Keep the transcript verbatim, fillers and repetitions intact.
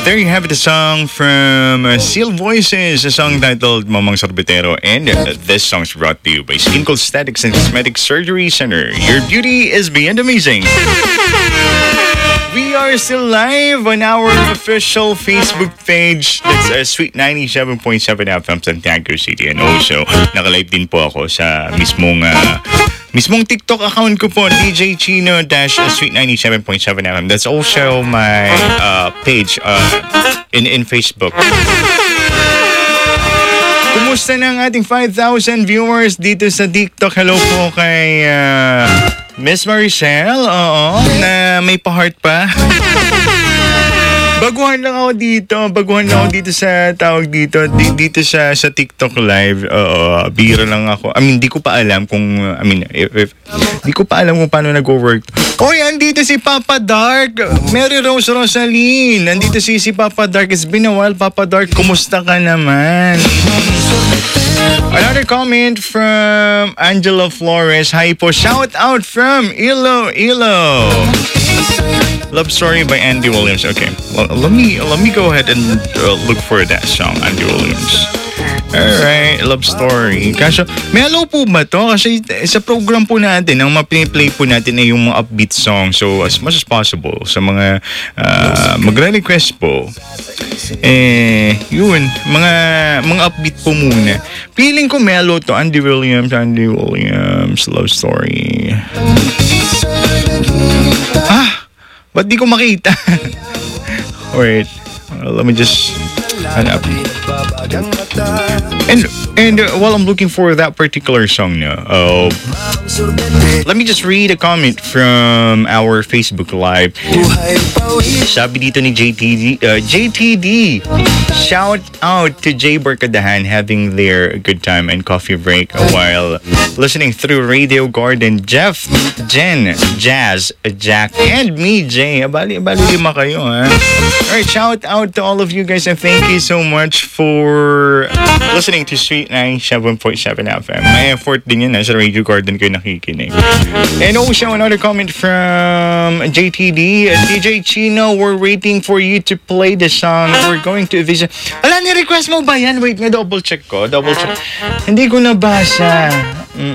There you have it, a song from uh, Seal Voices, a song titled Mamang Sorbetero. And uh, this song is brought to you by Skin Cosmetics and Cosmetic Surgery Center. Your beauty is beyond amazing. We are still live on our official Facebook page. That's uh, Sweet ninety-seven point seven F M Santiago City. And also, nakalive din po ako sa mismong uh, mismong TikTok account ko po, D J Chino dash Sweet ninety-seven point seven F M. That's also my uh, page uh, in, in Facebook. Kumusta na ang ating five thousand viewers dito sa TikTok? Hello po kay uh, Miss Maricel, oo, na may pa-heart pa. Baguhan lang ako dito. Baguhan lang ako dito sa tawag dito. D- dito sa sa TikTok live. Oo, bira lang ako. I mean, di ko pa alam kung, I mean, if, if di ko pa alam kung paano nag-work. Oy, andito si Papa Dark. Mary Rose Rosaline. Andito si si Papa Dark. It's been a while, Papa Dark. Kumusta ka naman? Another comment from Angela Flores. Hi po. Shout out from Ilo, Ilo. Love Story by Andy Williams. Okay, well, let me let me go ahead and uh, look for that song, Andy Williams. Alright, Love Story. Kaso, may hello po ba to? Kasi sa program po natin, ang ma-play po natin ay yung mga upbeat song. So, as much as possible, sa mga uh, magre-request po, eh, yun, mga mga upbeat po muna. Feeling ko may hello to, Andy Williams, Andy Williams, Love Story. Ah! Ba't di ko makita? Wait, uh, let me just... Hanap. And and uh, while I'm looking for that particular song, no, uh, let me just read a comment from our Facebook Live. Sabi dito ni J T D, uh, J T D, shout out to Jay Barkadahan having their good time and coffee break while listening through Radio Garden. Jeff, Jen, Jazz, Jack, and me, Jay. Bali, bali lima kayo, ha? Alright, shout out to all of you guys and thank you so much for listening to Sweet ninety-seven point seven F M. May effort din yun, ha? Sa Radio Garden kayo nakikinig. And also another comment from J T D. D J Chino, we're waiting for you to play the song. We're going to visit. Ala, ni-request mo ba yan? Wait nga, double check ko. Double check. Hindi ko nabasa. Mm,